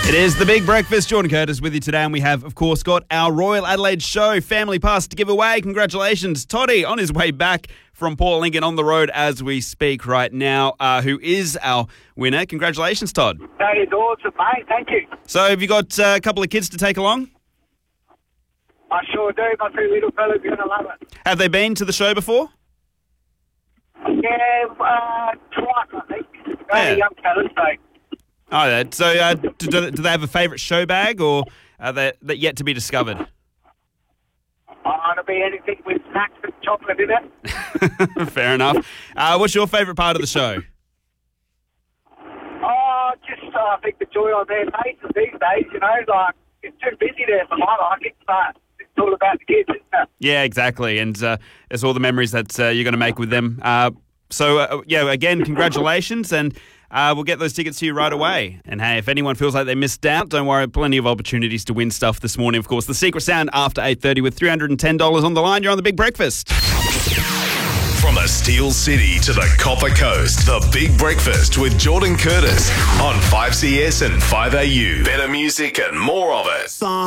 It is The Big Breakfast. Jordan Curtis with you today, and we have, of course, got our Royal Adelaide Show Family Pass to give away. Congratulations. Toddy on his way back from Port Lincoln on the road as we speak right now, who is our winner. Congratulations, Todd. That is awesome, mate. Thank you. So have you got a couple of kids to take along? I sure do. My two little fellas are going to love it. Have they been to the show before? Yeah, twice, I think. Very young fellas, so. Oh, so do they have a favourite show bag, or are they yet to be discovered? It'll be anything with snacks and chocolate in it. Fair enough. What's your favourite part of the show? I think the joy on their faces these days, you know, like, it's too busy there for my liking, but it's all about the kids, isn't it? Yeah, exactly, and it's all the memories that you're going to make with them. Again, congratulations, and we'll get those tickets to you right away. And hey, if anyone feels like they missed out, don't worry, plenty of opportunities to win stuff this morning. Of course, The Secret Sound after 8:30 with $310 on the line. You're on The Big Breakfast. From the Steel City to the Copper Coast, The Big Breakfast with Jordan Curtis on 5CS and 5AU. Better music and more of it.